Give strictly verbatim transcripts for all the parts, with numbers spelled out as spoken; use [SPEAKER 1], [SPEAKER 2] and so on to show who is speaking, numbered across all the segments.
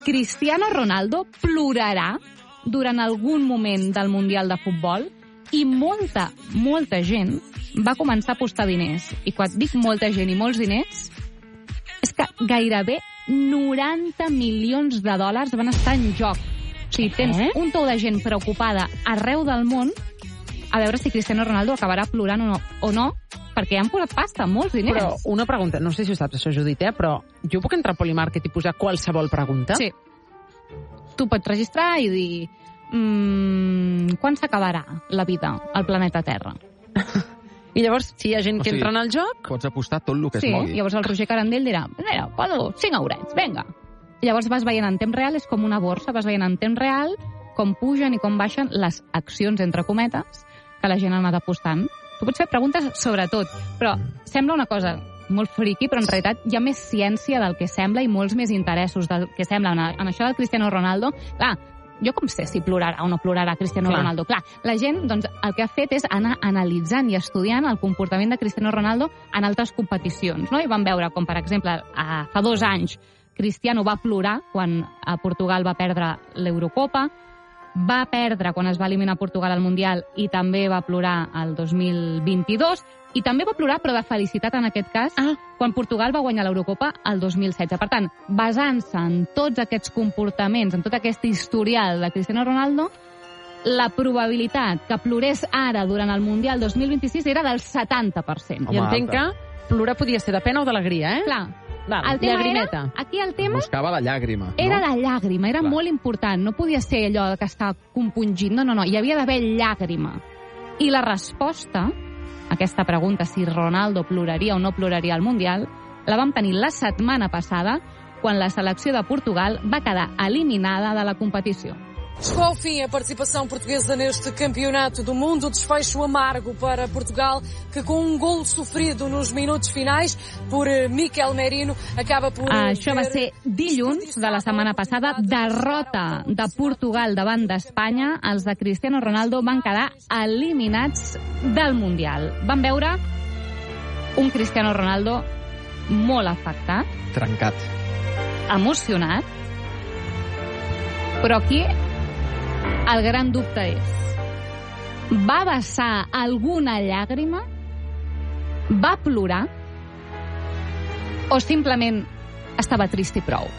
[SPEAKER 1] Cristiano Ronaldo plorarà durant algun moment del Mundial de Futbol i molta, molta gent va començar a apostar diners. I quan dic molta gent i molts diners, és que gairebé noranta milions de dòlars van estar en joc. O sigui, tens eh? un tou de gent preocupada arreu del món a veure si Cristiano Ronaldo acabarà plorant o no, o no perquè han posat pasta, molts diners.
[SPEAKER 2] Però una pregunta, no sé si ho saps això, Judit, eh? però jo puc entrar a Polymarket i posar qualsevol pregunta?
[SPEAKER 1] Sí. Tu pots registrar i dir mmm, quan s'acabarà la vida al planeta Terra?
[SPEAKER 2] I llavors, si hi ha gent
[SPEAKER 3] O
[SPEAKER 2] que
[SPEAKER 3] sigui,
[SPEAKER 2] entra en el joc...
[SPEAKER 3] Pots apostar tot el que
[SPEAKER 1] Sí,
[SPEAKER 3] es mogui.
[SPEAKER 1] llavors el Roger Carandell dirà mira, poso cinc eurets, vinga. I llavors vas veient en temps real, és com una borsa, vas veient en temps real com pugen i com baixen les accions, entre cometes, que la gent ha anat apostant. Tu pots fer preguntes sobre tot, però sembla una cosa molt friqui, però en realitat hi ha més ciència del que sembla i molts més interessos del que sembla. En, en això del Cristiano Ronaldo, clar, jo com sé si plorarà o no plorarà Cristiano
[SPEAKER 2] Clar.
[SPEAKER 1] Ronaldo? Clar, la gent doncs, el que ha fet és anar analitzant i estudiant el comportament de Cristiano Ronaldo en altres competicions, no? I van veure com, per exemple, a, fa dos anys Cristiano va plorar quan a Portugal va perdre l'Eurocopa, va perdre quan es va eliminar Portugal al Mundial i també va plorar el dos mil vint-i-dos, i també va plorar, però de felicitat en aquest cas,
[SPEAKER 2] Ah.
[SPEAKER 1] quan Portugal va guanyar l'Eurocopa el dos mil setze. Per tant, basant-se en tots aquests comportaments, en tot aquest historial de Cristiano Ronaldo, la probabilitat que plorés ara durant el Mundial dos mil vint-i-sis era del setanta per cent.
[SPEAKER 2] I
[SPEAKER 3] Home,
[SPEAKER 2] entenc
[SPEAKER 3] alta.
[SPEAKER 2] que plorar podia ser de pena o d'alegria, eh?
[SPEAKER 1] Clar,
[SPEAKER 2] Val,
[SPEAKER 1] el tema
[SPEAKER 2] llagrimeta.
[SPEAKER 1] era, aquí el tema
[SPEAKER 3] Buscava la llàgrima.
[SPEAKER 1] era
[SPEAKER 3] no?
[SPEAKER 1] la llàgrima, era
[SPEAKER 3] Clar.
[SPEAKER 1] molt important. No podia ser allò que estava compungint. No, no, no, hi havia d'haver llàgrima. I la resposta a aquesta pregunta, si Ronaldo ploraria o no ploraria al Mundial, la vam tenir la setmana passada, quan la selecció de Portugal va quedar eliminada de la competició.
[SPEAKER 4] Chegou ao fim a participação portuguesa neste campeonato do mundo. Desfecho amargo para Portugal, que com um golo sofrido nos minutos finais por eh, Mikel Merino acaba por... eh,
[SPEAKER 1] Això va ser dilluns de la setmana passada, derrota de Portugal davant d'Espanya. Els de Cristiano Ronaldo van quedar eliminats del Mundial. Van veure un Cristiano Ronaldo molt afectat,
[SPEAKER 3] Trencat.
[SPEAKER 1] emocionat, però aquí el gran dubte és: va vessar alguna llàgrima? Va plorar? O simplement estava trist i prou?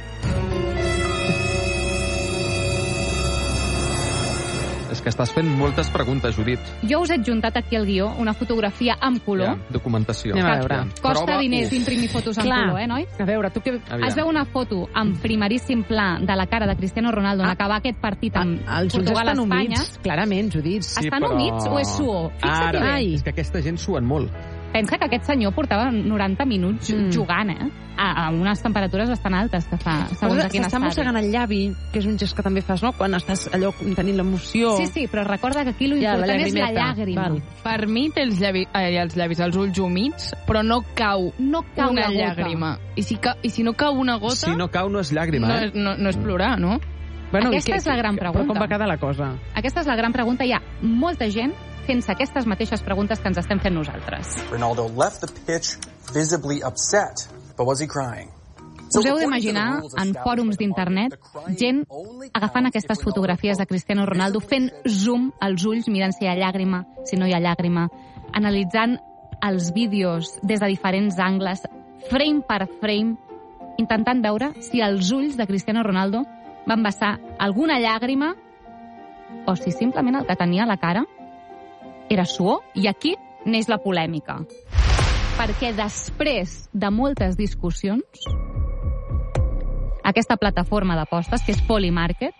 [SPEAKER 3] És que estàs fent moltes preguntes, Judit.
[SPEAKER 1] Jo us he adjuntat aquí al guió una fotografia amb color.
[SPEAKER 3] Ja, documentació.
[SPEAKER 2] Anem a
[SPEAKER 1] que
[SPEAKER 2] veure.
[SPEAKER 1] Costa
[SPEAKER 3] Prova
[SPEAKER 1] diners
[SPEAKER 3] u.
[SPEAKER 1] imprimir fotos en
[SPEAKER 2] Clar.
[SPEAKER 1] color, eh, noi?
[SPEAKER 2] A veure, tu què...
[SPEAKER 3] Aviam.
[SPEAKER 1] Es veu una foto en primeríssim pla de la cara de Cristiano Ronaldo en
[SPEAKER 2] Ah.
[SPEAKER 1] acabar aquest partit amb
[SPEAKER 2] Els ulls estan
[SPEAKER 1] Portugal-Espanya.
[SPEAKER 2] humits, clarament, Judit.
[SPEAKER 3] Sí,
[SPEAKER 1] Estan
[SPEAKER 3] però-
[SPEAKER 1] humits o és suor? Fixa't
[SPEAKER 3] Ara,
[SPEAKER 1] bé.
[SPEAKER 3] és que aquesta gent suen molt.
[SPEAKER 1] Pensa que aquest senyor portava noranta minuts
[SPEAKER 2] Mm.
[SPEAKER 1] jugant, eh? A, a unes temperatures bastant altes que fa, segons a quin
[SPEAKER 2] S'està
[SPEAKER 1] estadi.
[SPEAKER 2] mossegant el llavi, que és un gest que també fas, no?, quan estàs allò tenint l'emoció.
[SPEAKER 1] Sí, sí, però recorda que aquí lo
[SPEAKER 2] Ja, la
[SPEAKER 1] important és la
[SPEAKER 2] llagrimeta.
[SPEAKER 1] llàgrima.
[SPEAKER 2] Val.
[SPEAKER 5] Per mi té els llavis, eh, els llavis, els ulls humits, però no cau
[SPEAKER 1] No cau
[SPEAKER 5] una
[SPEAKER 1] la gota.
[SPEAKER 5] llàgrima. I si, ca, I si no cau una gota,
[SPEAKER 3] Si no cau, no és llàgrima,
[SPEAKER 5] no,
[SPEAKER 3] eh?
[SPEAKER 5] és, no, no és plorar, no?
[SPEAKER 2] Bueno, i
[SPEAKER 1] Aquesta és la gran
[SPEAKER 2] Però
[SPEAKER 1] pregunta.
[SPEAKER 2] com va quedar la cosa?
[SPEAKER 1] Aquesta és la gran pregunta. Hi ha molta gent fent-se aquestes mateixes preguntes que ens estem fent nosaltres.
[SPEAKER 6] Ronaldo left the pitch visibly upset, but was he crying?
[SPEAKER 1] Us heu d'imaginar en fòrums d'internet gent agafant aquestes fotografies de Cristiano Ronaldo, fent zoom als ulls, mirant si hi ha llàgrima, si no hi ha llàgrima, analitzant els vídeos des de diferents angles, frame per frame, intentant veure si els ulls de Cristiano Ronaldo van vessar alguna llàgrima o si simplement el que tenia a la cara era suor. I aquí neix la polèmica. Perquè després de moltes discussions, aquesta plataforma d'apostes, que és Polymarket,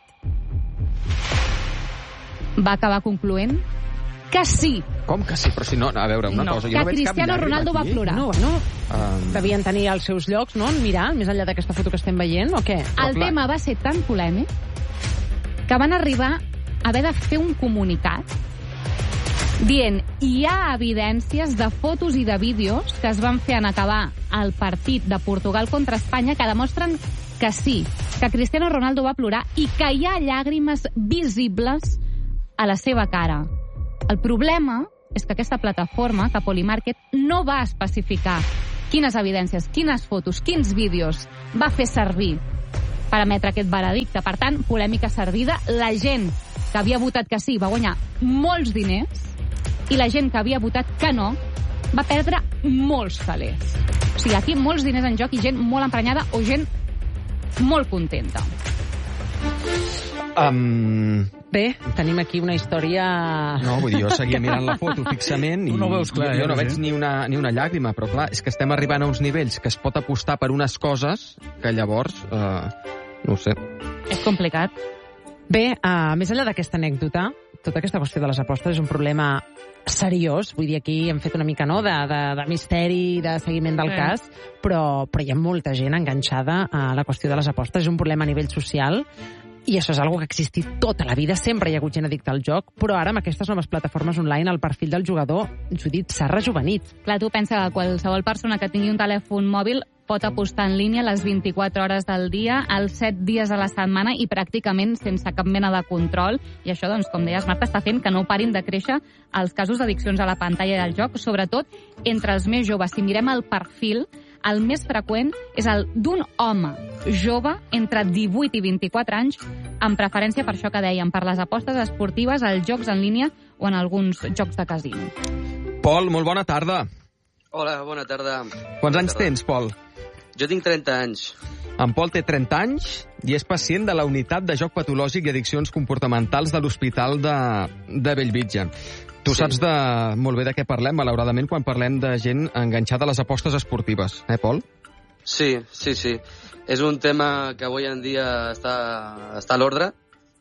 [SPEAKER 1] va acabar concloent que sí,
[SPEAKER 3] Com que sí? Però si no, a veure, una
[SPEAKER 5] No,
[SPEAKER 3] cosa... Jo
[SPEAKER 1] que
[SPEAKER 3] no veig cap
[SPEAKER 1] Cristiano
[SPEAKER 3] llàgrima
[SPEAKER 1] Ronaldo va
[SPEAKER 3] aquí.
[SPEAKER 1] plorar.
[SPEAKER 2] No, bueno,
[SPEAKER 3] Um,
[SPEAKER 2] devien tenir els seus llocs, no?, en mirar, més enllà d'aquesta foto que estem veient, o què?
[SPEAKER 1] El
[SPEAKER 3] clar.
[SPEAKER 1] tema va ser tan polèmic que van arribar a haver de fer un comunicat dient hi ha evidències de fotos i de vídeos que es van fer en acabar el partit de Portugal contra Espanya que demostren que sí, que Cristiano Ronaldo va plorar i que hi ha llàgrimes visibles a la seva cara. El problema és que aquesta plataforma, que Polymarket, no va especificar quines evidències, quines fotos, quins vídeos va fer servir per emetre aquest veredicte. Per tant, polèmica servida. La gent que havia votat que sí va guanyar molts diners i la gent que havia votat que no va perdre molts calés. O sigui, aquí molts diners en joc i gent molt emprenyada o gent molt contenta.
[SPEAKER 3] Um...
[SPEAKER 2] Bé, tenim aquí una història...
[SPEAKER 3] No, vull dir, jo seguia mirant la foto fixament i
[SPEAKER 7] no ho veus clar,
[SPEAKER 3] jo, jo no
[SPEAKER 7] eh,
[SPEAKER 3] veig ni una, ni una llàgrima, però clar, és que estem arribant a uns nivells que es pot apostar per unes coses que llavors, eh, no ho sé.
[SPEAKER 1] És complicat.
[SPEAKER 2] Bé, uh, més enllà d'aquesta anècdota, tota aquesta qüestió de les apostes és un problema seriós. Vull dir, aquí hem fet una mica no, de, de, de misteri, de seguiment del
[SPEAKER 1] Sí.
[SPEAKER 2] cas, però, però hi ha molta gent enganxada a la qüestió de les apostes. És un problema a nivell social i això és una cosa que ha existit tota la vida. Sempre hi ha hagut gent addicta al joc, però ara amb aquestes noves plataformes online el perfil del jugador, Judit, s'ha rejuvenit.
[SPEAKER 1] Clar, tu pensa que qualsevol persona que tingui un telèfon mòbil pot apostar en línia les vint-i-quatre hores del dia, els set dies a la setmana i pràcticament sense cap mena de control. I això, doncs, com deies, Marta, està fent que no parin de créixer els casos d'addiccions a la pantalla del joc, sobretot entre els més joves. Si mirem el perfil, el més freqüent és el d'un home jove entre divuit i vint-i-quatre anys, amb preferència per això que dèiem, per les apostes esportives, els jocs en línia o en alguns jocs de casino.
[SPEAKER 3] Pol, molt bona tarda.
[SPEAKER 8] Hola, bona tarda.
[SPEAKER 3] Quants
[SPEAKER 8] bona
[SPEAKER 3] anys
[SPEAKER 8] tarda.
[SPEAKER 3] tens, Pol?
[SPEAKER 8] Jo tinc trenta anys.
[SPEAKER 3] En Pol té trenta anys i és pacient de la unitat de joc patològic i addiccions comportamentals de l'Hospital de, de Bellvitge. Tu
[SPEAKER 8] Sí.
[SPEAKER 3] saps de, molt bé de què parlem, malauradament, quan parlem de gent enganxada a les apostes esportives. Eh, Pol?
[SPEAKER 8] Sí, sí, sí. És un tema que avui en dia està, està a l'ordre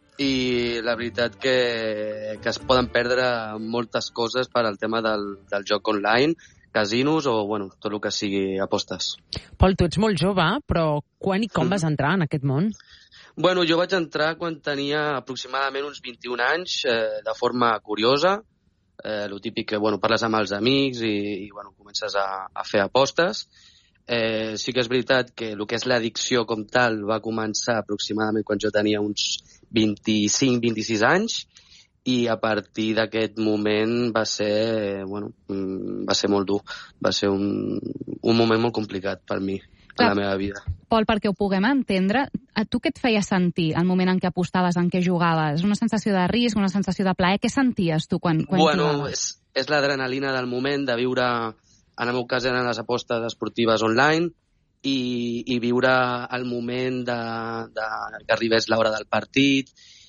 [SPEAKER 8] i la veritat que, que es poden perdre moltes coses per al tema del, del joc online, casinos o, bueno, tot el que sigui apostes.
[SPEAKER 2] Pol, tu ets molt jove, però quan i com vas entrar en aquest món?
[SPEAKER 8] Bueno, jo vaig entrar quan tenia aproximadament uns vint-i-un anys, eh, de forma curiosa. Eh, lo típic que, bueno, parles amb els amics i, i bueno, comences a, a fer apostes. Eh, sí que és veritat que el que és l'addicció com tal va començar aproximadament quan jo tenia uns vint-i-cinc vint-i-sis anys i a partir d'aquest moment va ser, bueno, va ser molt dur. Va ser un, un moment molt complicat per mi,
[SPEAKER 1] Clar.
[SPEAKER 8] en la meva vida.
[SPEAKER 1] Pol, perquè ho puguem entendre, a tu què et feia sentir el moment en què apostaves, en què jugaves? Una sensació de risc, una sensació de plaer? Què senties tu quan, quan
[SPEAKER 8] bueno,
[SPEAKER 1] jugaves?
[SPEAKER 8] és, és l'adrenalina del moment de viure, en el meu cas eren les apostes esportives online, i, i viure el moment de, de que arribés l'hora del partit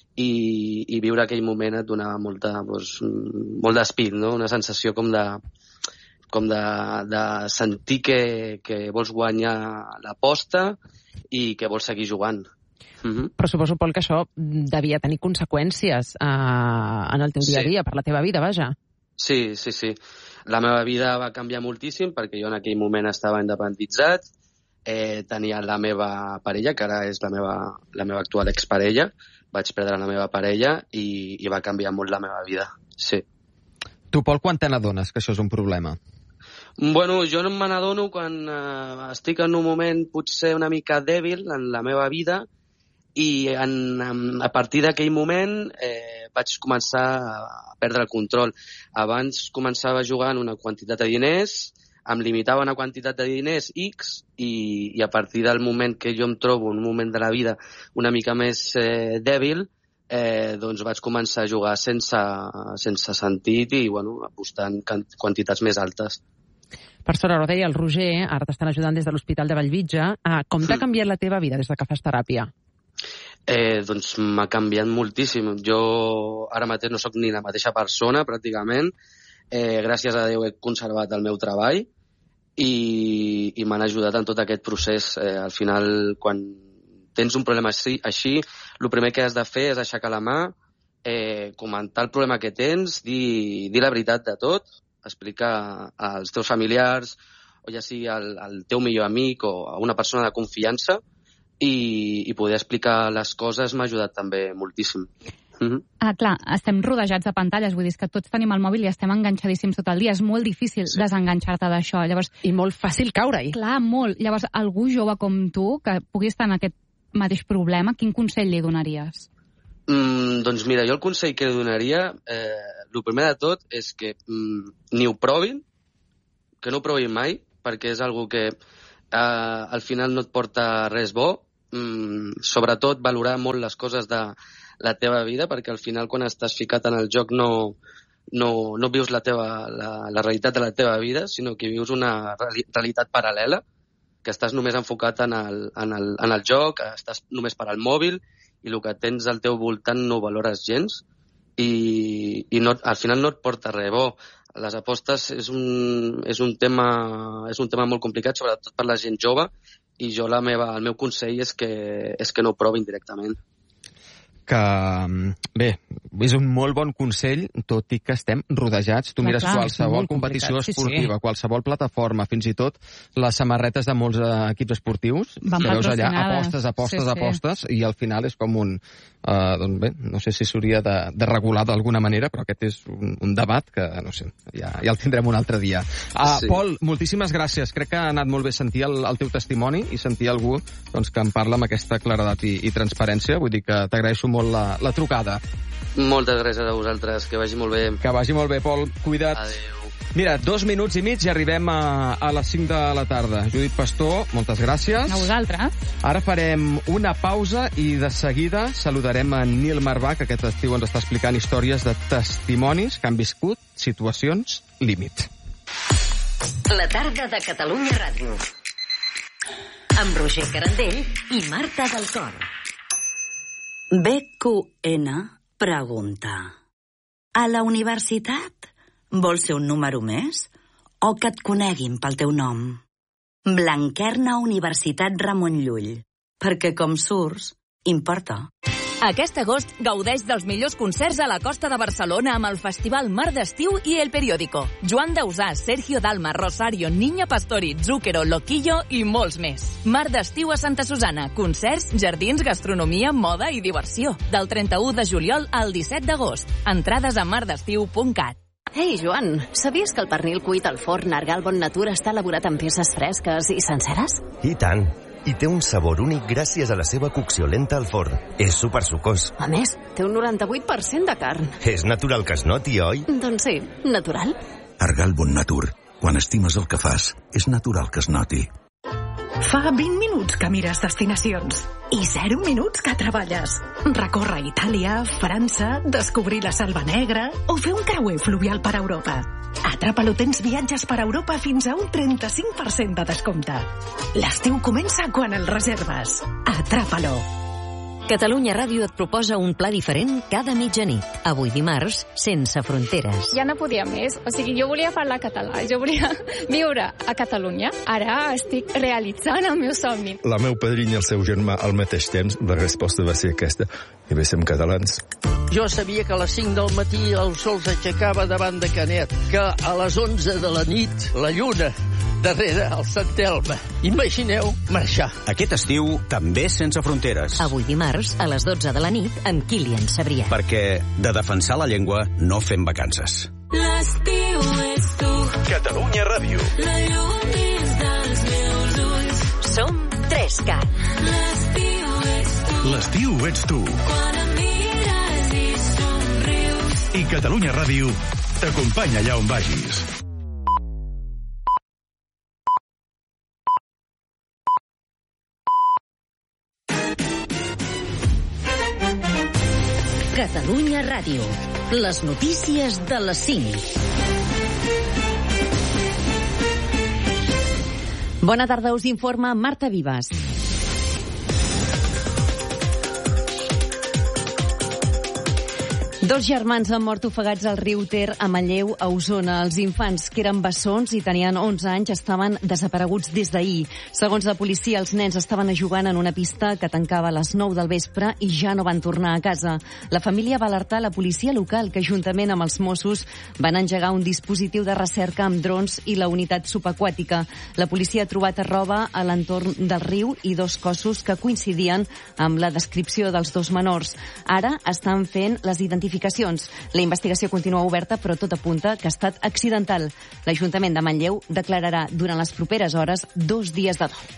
[SPEAKER 8] i, i viure aquell moment et donava molta, doncs, molt d'espírit, no? Una sensació com de, com de, de sentir que, que vols guanyar l'aposta i que vols seguir jugant. Uh-huh.
[SPEAKER 2] Però suposo, Pol, que això devia tenir conseqüències eh, en el teu dia a dia, per la teva vida, vaja.
[SPEAKER 8] Sí, sí, sí. La meva vida va canviar moltíssim perquè jo en aquell moment estava independitzat, eh, tenia la meva parella, que ara és la meva, la meva actual exparella, vaig perdre la meva parella i, i va canviar molt la meva vida, sí.
[SPEAKER 3] Tu, Pol, quan te n'adones que això és un problema?
[SPEAKER 8] Bueno, jo no me n'adono quan eh, estic en un moment potser una mica dèbil en la meva vida i en, en, a partir d'aquell moment eh, vaig començar a perdre el control. Abans començava jugant una quantitat de diners, em limitava una quantitat de diners X i, i a partir del moment que jo em trobo en un moment de la vida una mica més eh, dèbil, eh, doncs vaig començar a jugar sense, sense sentit i bueno, apostant quantitats més altes.
[SPEAKER 2] Per sort, ara ho deia el Roger, ara t'estan ajudant des de l'Hospital de Bellvitge. Ah, com t'ha canviat la teva vida des de que fas teràpia?
[SPEAKER 8] Eh, doncs m'ha canviat moltíssim. Jo ara mateix no sóc ni la mateixa persona, pràcticament. Eh, gràcies a Déu he conservat el meu treball i, i m'han ajudat en tot aquest procés. Eh, al final, quan tens un problema així, així, el primer que has de fer és aixecar la mà, eh, comentar el problema que tens, dir, dir la veritat de tot, explicar als teus familiars, o ja sigui al, al teu millor amic o a una persona de confiança, i, i poder explicar les coses m'ha ajudat també moltíssim. Mm-hmm.
[SPEAKER 1] Ah, clar, estem rodejats de pantalles, vull dir que tots tenim el mòbil i estem enganxadíssims tot el dia. És molt difícil sí. desenganxar-te d'això. Llavors,
[SPEAKER 2] I molt fàcil caure-hi.
[SPEAKER 1] Clar, molt. Llavors, algú jove com tu, que pugui estar en aquest mateix problema, quin consell li donaries?
[SPEAKER 8] Mm, doncs mira, jo el consell que li donaria, eh, el primer de tot és que mm, ni ho provin, que no ho provin mai, perquè és algo que eh, al final no et porta res bo, mm, sobretot valorar molt les coses de la teva vida, perquè al final quan estàs ficat en el joc no, no, no vius la, teva, la, la realitat de la teva vida, sinó que vius una realitat paral·lela, que estàs només enfocat en el, en el, en el joc, estàs només per al mòbil, i el que tens al teu voltant no ho valores gens, i, i no, al final no et porta res bo. Les apostes és un, és un tema, és un tema molt complicat, sobretot per la gent jove, i jo la meva, el meu consell és que, és que no ho provin directament.
[SPEAKER 3] Que, bé, és un molt bon consell, tot i que estem rodejats. Tu
[SPEAKER 2] Clar,
[SPEAKER 3] mires
[SPEAKER 2] clar,
[SPEAKER 3] qualsevol competició
[SPEAKER 2] sí,
[SPEAKER 3] esportiva,
[SPEAKER 2] sí.
[SPEAKER 3] qualsevol plataforma, fins i tot les samarretes de molts equips esportius,
[SPEAKER 1] Van
[SPEAKER 3] que veus allà
[SPEAKER 1] patrocinades.
[SPEAKER 3] apostes, apostes,
[SPEAKER 1] Sí, sí.
[SPEAKER 3] apostes, i al final és com un... Uh, doncs bé, no sé si s'hauria de, de regular d'alguna manera, però aquest és un, un debat que, no sé, ja, ja el tindrem un altre dia. Uh,
[SPEAKER 8] Sí.
[SPEAKER 3] Pol, moltíssimes gràcies. Crec que ha anat molt bé sentir el, el teu testimoni i sentir algú doncs, que en parla amb aquesta claredat i, i transparència. Vull dir que t'agraeixo molt la, la trucada.
[SPEAKER 8] Moltes gràcies a vosaltres, que vagi molt bé.
[SPEAKER 3] Que vagi molt bé, Pol. Cuida't.
[SPEAKER 8] Adéu.
[SPEAKER 3] Mira, dos minuts i mig i arribem a, a les cinc de la tarda. Judit Pastor, moltes gràcies.
[SPEAKER 1] A vosaltres.
[SPEAKER 3] Ara farem una pausa i de seguida saludarem a Nil Marbà, que aquest estiu ens està explicant històries de testimonis que han viscut situacions límit.
[SPEAKER 7] La tarda de Catalunya Ràdio. Amb Roger Carandell i Marta del Cor.
[SPEAKER 9] B Q N pregunta: a la universitat vols ser un número més o que et coneguin pel teu nom? Blanquerna Universitat Ramon Llull, perquè com surts, importa.
[SPEAKER 10] Aquest agost gaudeix dels millors concerts a la costa de Barcelona amb el Festival Mar d'Estiu i El Periódico. Joan Dausà, Sergio Dalma, Rosario, Niña Pastori, Zúquero, Loquillo i molts més. Mar d'Estiu a Santa Susana. Concerts, jardins, gastronomia, moda i diversió. Del trenta-u de juliol al disset d'agost. Entrades a mardestiu punt cat.
[SPEAKER 11] Ei, Joan, sabies que el pernil cuit al forn Argal Bon Natur està elaborat amb peces fresques i senceres?
[SPEAKER 12] I tant. I té un sabor únic gràcies a la seva cocció lenta al forn. És supersucós.
[SPEAKER 11] A més, té un noranta-vuit per cent de carn.
[SPEAKER 12] És natural que es noti, oi?
[SPEAKER 11] Doncs sí, natural.
[SPEAKER 13] Argal Bon Natur. Quan estimes el que fas, és natural que es noti.
[SPEAKER 14] Fa vint minuts que mires destinacions i zero minuts que treballes. Recórrer Itàlia, França, descobrir la Selva Negra o fer un creuer fluvial per Europa. A Atrapalo tens viatges per Europa fins a un trenta-cinc per cent de descompte. L'estiu comença quan el reserves. Atrapalo.
[SPEAKER 7] Catalunya Ràdio et proposa un pla diferent cada mitjanit. Avui dimarts, Sense fronteres.
[SPEAKER 15] Ja no podia més. O sigui, jo volia parlar català, jo volia viure a Catalunya. Ara estic realitzant el meu somni.
[SPEAKER 16] La meu padrina i el seu germà al mateix temps, la resposta va ser aquesta. I bé, som catalans.
[SPEAKER 17] Jo sabia que a les cinc del matí el sol s'aixecava davant de Canet, que a les onze de la nit la lluna darrere el Sant Elm. Imagineu marxar.
[SPEAKER 18] Aquest estiu també Sense fronteres.
[SPEAKER 7] Avui dimarts a les dotze de la nit amb Kilian Sabrià.
[SPEAKER 18] Perquè de defensar la llengua no fem vacances.
[SPEAKER 19] L'estiu ets tu.
[SPEAKER 18] Catalunya Ràdio.
[SPEAKER 19] La llum dins dels meus ulls.
[SPEAKER 7] Som tres cat.
[SPEAKER 19] L'estiu ets tu.
[SPEAKER 20] L'estiu ets tu.
[SPEAKER 19] Quan em mires i somrius.
[SPEAKER 20] I Catalunya Ràdio t'acompanya allà on vagis.
[SPEAKER 7] Catalunya Ràdio. Les notícies de les cinc.
[SPEAKER 2] Bona tarda, us informa Marta Vives. Dos germans han mort ofegats al riu Ter a Manlleu, a Osona. Els infants, que eren bessons i tenien onze anys, estaven desapareguts des d'ahir. Segons la policia, els nens estaven jugant en una pista que tancava a les nou del vespre i ja no van tornar a casa. La família va alertar la policia local, que juntament amb els Mossos van engegar un dispositiu de recerca amb drons i la unitat subaquàtica. La policia ha trobat roba a l'entorn del riu i dos cossos que coincidien amb la descripció dels dos menors. Ara estan fent les identificacions. La investigació continua oberta, però tot apunta que ha estat accidental. L'Ajuntament de Manlleu declararà durant les properes hores dos dies de dol.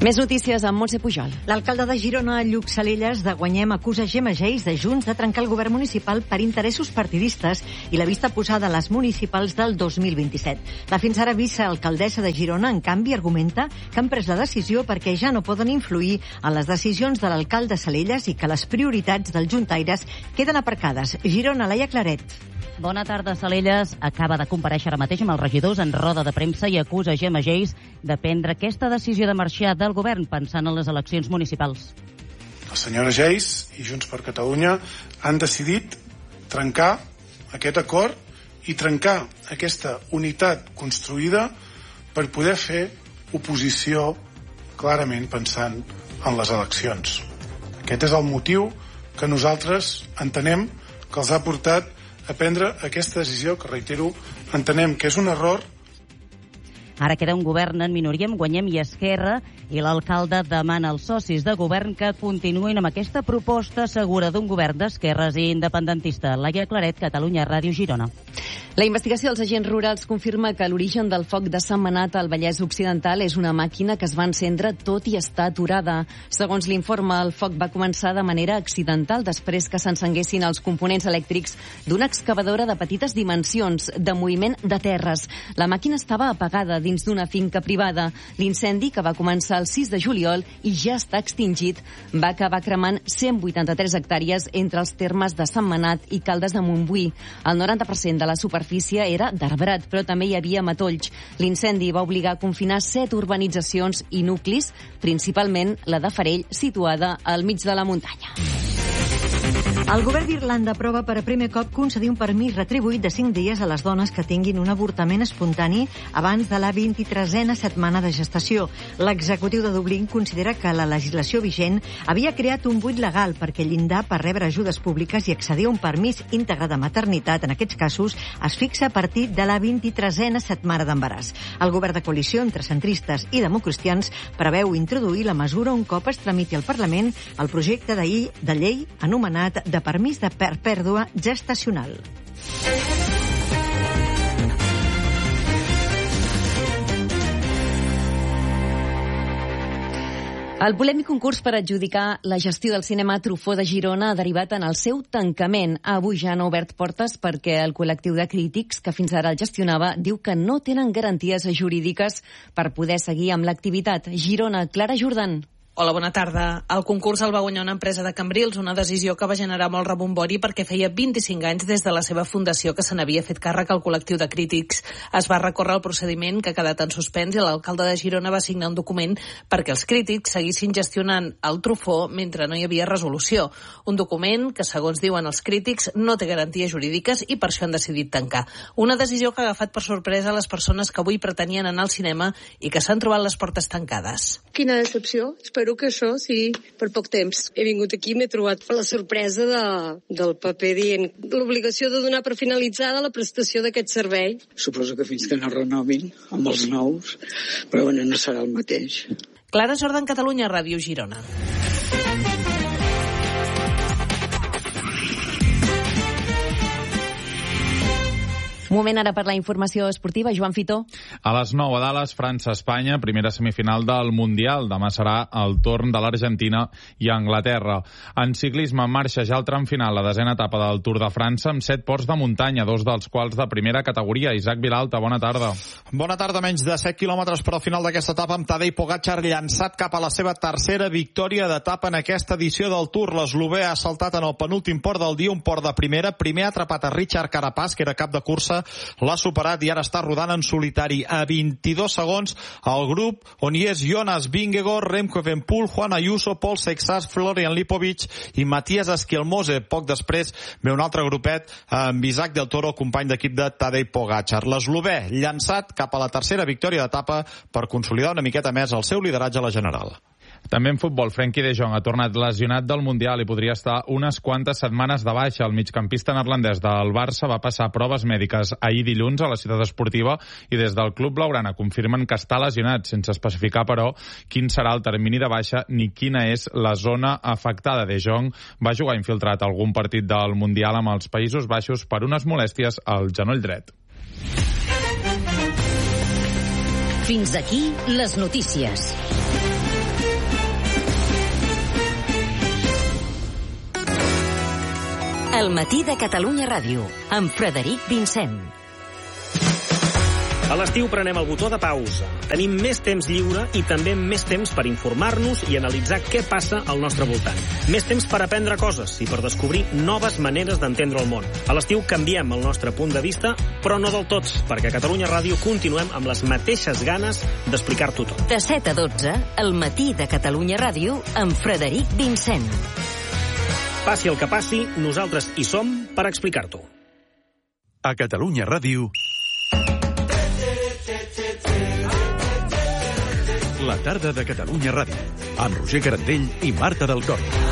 [SPEAKER 21] Més notícies amb Montse Pujol.
[SPEAKER 22] L'alcalde de Girona, Lluc Salellas, de Guanyem, acusa Gemma Geis de Junts de trencar el govern municipal per interessos partidistes i la vista posada a les municipals del dos mil vint-i-set. La fins ara vicealcaldessa de Girona, en canvi, argumenta que han pres la decisió perquè ja no poden influir en les decisions de l'alcalde Salellas i que les prioritats dels juntaires queden aparcades. Girona, Laia Claret.
[SPEAKER 23] Bona tarda, Salellas acaba de comparèixer ara mateix amb els regidors en roda de premsa i acusa Gemma Geis de prendre aquesta decisió de marxar del govern pensant en les eleccions municipals.
[SPEAKER 24] La senyora Geis i Junts per Catalunya han decidit trencar aquest acord i trencar aquesta unitat construïda per poder fer oposició clarament pensant en les eleccions. Aquest és el motiu que nosaltres entenem que els ha portat a prendre aquesta decisió, que reitero, entenem que és un error.
[SPEAKER 23] Ara queda un govern en minoria amb Guanyem i Esquerra i l'alcalde demana als socis de govern que continuïn amb aquesta proposta segura d'un govern d'esquerres i independentista. Laia Claret, Catalunya Ràdio, Girona.
[SPEAKER 21] La investigació dels agents rurals confirma que l'origen del foc de Sentmenat al Vallès Occidental és una màquina que es va encendre tot i estar aturada. Segons l'informe, el foc va començar de manera accidental després que s'encenguessin els components elèctrics d'una excavadora de petites dimensions, de moviment de terres. La màquina estava apagada dins d'una finca privada. L'incendi, que va començar el sis de juliol i ja està extingit, va acabar cremant cent vuitanta-tres hectàrees entre els termes de Sentmenat i Caldes de Montbui. El noranta per cent de la superfície era d'arbrat, però també hi havia matolls. L'incendi va obligar a confinar set urbanitzacions i nuclis, principalment la de Farell, situada al mig de la muntanya.
[SPEAKER 22] El govern d'Irlanda aprova per a primer cop concedir un permís retribuït de cinc dies a les dones que tinguin un avortament espontani abans de la vint-i-tresena setmana de gestació. L'executiu de Dublín considera que la legislació vigent havia creat un buit legal perquè el llindar per rebre ajudes públiques i accedir a un permís íntegre de maternitat, en aquests casos, es fixa a partir de la vint-i-tresena setmana d'embaràs. El govern de coalició entre centristes i democristians preveu introduir la mesura un cop es tramiti al Parlament el projecte de llei, de llei anomenat de permís de per pèrdua gestacional.
[SPEAKER 21] El polèmic concurs per adjudicar la gestió del cinema Truffaut de Girona ha derivat en el seu tancament. Avui ja han obert portes perquè el col·lectiu de crítics que fins ara el gestionava diu que no tenen garanties jurídiques per poder seguir amb l'activitat. Girona, Clara Jordan.
[SPEAKER 25] Hola, bona tarda. El concurs el va guanyar una empresa de Cambrils, una decisió que va generar molt rebombori perquè feia vint-i-cinc anys des de la seva fundació que se n'havia fet càrrec al col·lectiu de crítics. Es va recórrer el procediment que ha quedat en suspens i l'alcalde de Girona va signar un document perquè els crítics seguissin gestionant el Truffaut mentre no hi havia resolució. Un document que, segons diuen els crítics, no té garanties jurídiques i per això han decidit tancar. Una decisió que ha agafat per sorpresa les persones que avui pretenien anar al cinema i que s'han trobat les portes tancades.
[SPEAKER 26] Quina decepció. Espero que això sigui per poc temps. He vingut aquí i m'he trobat per la sorpresa de, del paper dient l'obligació de donar per finalitzada la prestació d'aquest servei.
[SPEAKER 27] Suposo que fins que no renomin amb els nous, però bueno, no serà el mateix.
[SPEAKER 25] Clara Jordan, Catalunya Ràdio, Girona.
[SPEAKER 21] Moment ara per la informació esportiva. Joan Fitó.
[SPEAKER 28] A les nou a Dallas, França-Espanya, primera semifinal del Mundial. Demà serà el torn de l'Argentina i Anglaterra. En ciclisme en marxa ja el tram final, la desena etapa del Tour de França, amb set ports de muntanya, dos dels quals de primera categoria. Isaac Vilalta, bona tarda.
[SPEAKER 29] Bona tarda, menys de set quilòmetres per al final d'aquesta etapa, amb Tadej Pogačar llançat cap a la seva tercera victòria d'etapa en aquesta edició del Tour. L'eslovè ha saltat en el penúltim port del dia, un port de primera. Primer ha atrapat a Richard Carapaz, que era cap de cursa, l'ha superat i ara està rodant en solitari a vint-i-dos segons el grup on hi és Jonas Vingegaard, Remco Evenepoel, Juan Ayuso, Paul Seixas, Florian Lipovic i Matías Esquilmose. Poc després ve un altre grupet amb Isaac del Toro, company d'equip de Tadej Pogačar. L'eslovè llançat cap a la tercera victòria d'etapa per consolidar una miqueta més el seu lideratge a la general.
[SPEAKER 28] També en futbol, Frenkie de Jong ha tornat lesionat del Mundial i podria estar unes quantes setmanes de baixa. El migcampista neerlandès del Barça va passar proves mèdiques ahir dilluns a la ciutat esportiva i des del club blaugrana confirmen que està lesionat, sense especificar, però, quin serà el termini de baixa ni quina és la zona afectada. De Jong va jugar infiltrat a algun partit del Mundial amb els Països Baixos per unes molèsties al genoll dret.
[SPEAKER 7] Fins aquí les notícies. El matí de Catalunya Ràdio, amb Frederic Vincent.
[SPEAKER 1] A l'estiu prenem el botó de pausa. Tenim més temps lliure i també més temps per informar-nos i analitzar què passa al nostre voltant. Més temps per aprendre coses i per descobrir noves maneres d'entendre el món. A l'estiu canviem el nostre punt de vista, però no del tot, perquè a Catalunya Ràdio continuem amb les mateixes ganes d'explicar-t'ho tot.
[SPEAKER 7] De set a dotze, el matí de Catalunya Ràdio, amb Frederic Vincent.
[SPEAKER 1] Passi el que passi, nosaltres hi som per explicar-t'ho.
[SPEAKER 20] A Catalunya Ràdio... La tarda de Catalunya Ràdio, amb Roger Garandell i Marta del Coll.